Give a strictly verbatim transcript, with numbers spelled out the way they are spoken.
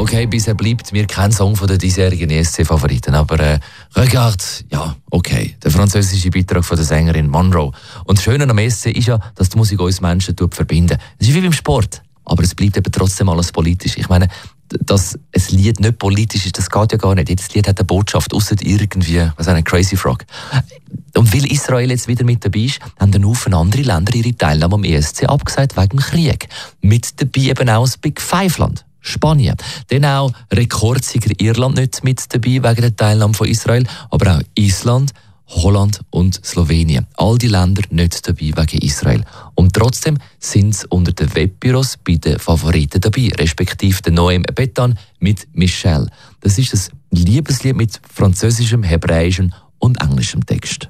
okay, bisher bleibt mir kein Song von den diesjährigen E S C-Favoriten, aber äh, Regarde, ja, okay, der französische Beitrag von der Sängerin Monroe. Und das Schöne am E S C ist ja, dass die Musik uns Menschen verbindet. Das ist wie beim Sport, aber es bleibt eben trotzdem alles politisch. Ich meine, dass ein Lied nicht politisch ist, das geht ja gar nicht. Jedes Lied hat eine Botschaft, ausser irgendwie, was ein Crazy Frog. Und weil Israel jetzt wieder mit dabei ist, haben dann Haufen andere Länder ihre Teilnahme am E S C abgesagt wegen dem Krieg. Mit dabei eben auch das Big Five-Land, Spanien. Dann auch Rekordsieger Irland nicht mit dabei wegen der Teilnahme von Israel, aber auch Island, Holland und Slowenien. All die Länder nicht dabei wegen Israel. Und trotzdem sind sie unter den Webbüros bei den Favoriten dabei, respektive der Noem Betan mit Michelle. Das ist ein Liebeslied mit französischem, hebräischem und englischem Text.